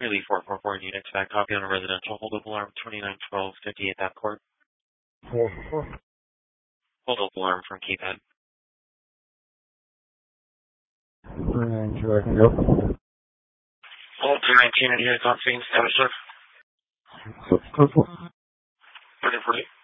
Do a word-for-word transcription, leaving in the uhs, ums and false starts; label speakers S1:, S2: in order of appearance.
S1: Really four four four Unix back copy on a residential hold up alarm twenty-nine twelve fifty-eight that court.
S2: four four.
S1: Hold up alarm from keypad.
S2: three nine two, I can go.
S1: Hold two nineteen and here, conferencing status, sir.
S2: Purple.
S1: Ready for you.